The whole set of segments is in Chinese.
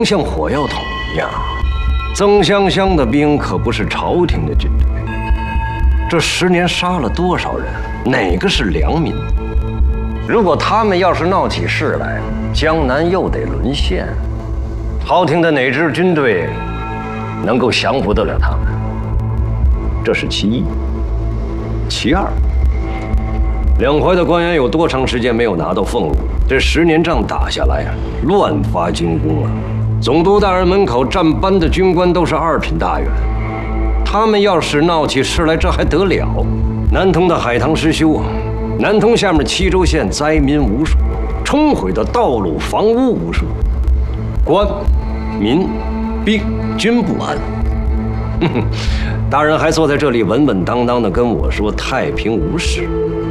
像火药桶一样。曾香香的兵可不是朝廷的军队，这10年杀了多少人？哪个是良民？如果他们要是闹起事来，江南又得沦陷，朝廷的哪支军队能够降服得了他们？这是其一。其二，两淮的官员有多长时间没有拿到俸禄？这10年仗打下来啊，乱发军功啊！总督大人门口站班的军官都是2品大员，他们要是闹起事来，这还得了？南通的海棠失修啊，南通下面7州县灾民无数，冲毁的道路、房屋无数，官、民、兵均不安。大人还坐在这里稳稳当当的跟我说太平无事。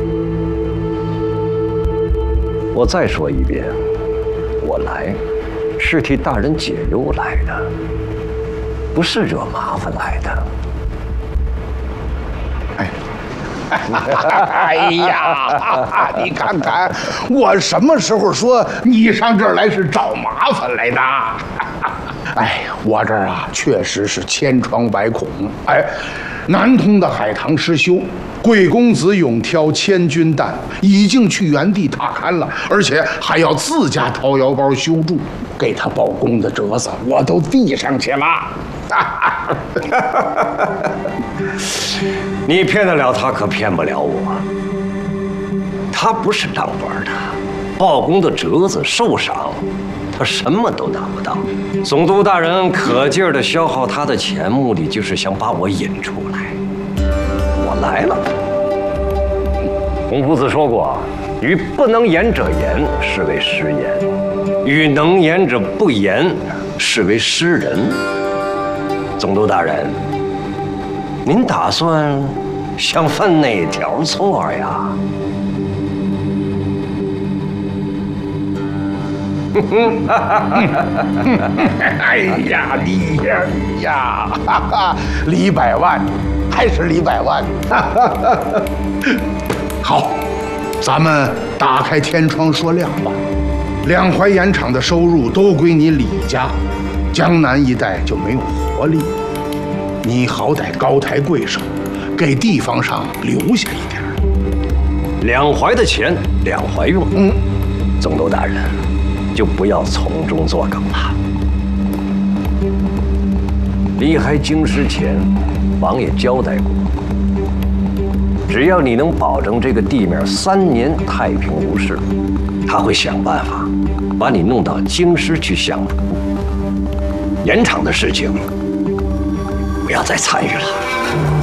我再说一遍，我来是替大人解忧来的，不是惹麻烦来的。 哎呀，你看看，我什么时候说你上这儿来是找麻烦来的？哎，我这儿啊，确实是千疮百孔。哎，南通的海棠失修，贵公子勇挑千钧弹，已经去原地踏勘了，而且还要自家掏腰包修筑，给他报功的折子我都递上去了。 你骗得了他，可骗不了我。他不是当官的，报功的折子、受赏，他什么都拿不到。总督大人可劲儿地消耗他的钱，目的就是想把我引出来。我来了。孔夫子说过：“与不能言者言，是为失言；与能言者不言，是为失人。”总督大人，您打算想犯哪条错呀？ 哎呀，你呀，李百万，还是李百万。好，咱们打开天窗说亮吧。两淮盐场的收入都归你李家，江南一带就没有活力。你好歹高抬贵手，给地方上留下一点。 两淮的钱两淮用。总督大人，就不要从中作梗了。离开京师前，王爷交代过，只要你能保证这个地面3年太平无事，他会想办法把你弄到京师去享福。盐场的事情，不要再参与了。